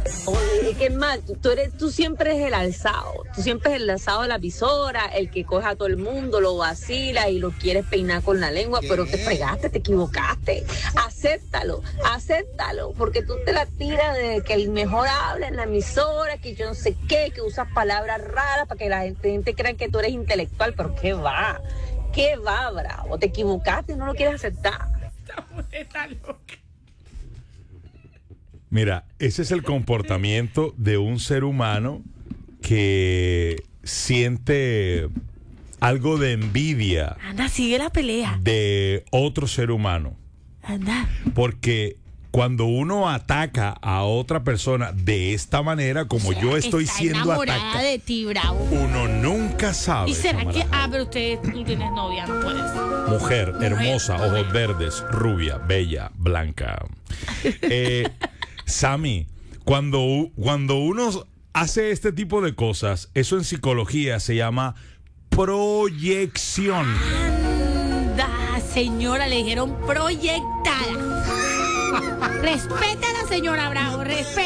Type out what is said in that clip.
Oye, es que es más, tú siempre eres el alzado, tú siempre eres el alzado de la visora, el que coge a todo el mundo, lo vacila y lo quieres peinar con la lengua, pero te fregaste, te equivocaste, acéptalo, porque tú te la tiras de que el mejor habla en la emisora, que yo no sé qué, que usas palabras raras para que la gente crea que tú eres intelectual, pero qué va, bravo, te equivocaste y no lo quieres aceptar. Esta mujer está loca. Mira, ese es el comportamiento de un ser humano que siente algo de envidia Anda, sigue la pelea. de otro ser humano. Anda. Porque cuando uno ataca a otra persona de esta manera, como yo estoy Está siendo enamorada atacado, de ti, bravo. uno nunca sabe. ¿Y será que... camarada. pero tú tienes novia, no puedes. Mujer, hermosa, ojos verdes, rubia, bella, blanca. Sammy, cuando uno hace este tipo de cosas, eso en psicología se llama proyección. Anda, señora, le dijeron proyectada. Respeta a la señora Bravo, respeta.